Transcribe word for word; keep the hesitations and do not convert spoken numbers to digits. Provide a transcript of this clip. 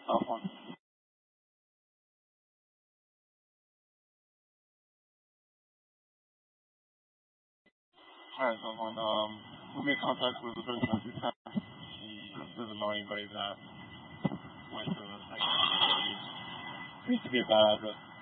Tough one. Alright, tough one. Um, we made contact with the person at this time. He doesn't know anybody that went to the second. Seems to be a bad address.